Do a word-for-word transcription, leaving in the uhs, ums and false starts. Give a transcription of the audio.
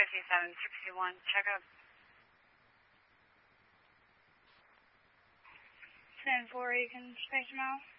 fifty-seven sixty-one, check up. ten four, you can space them out.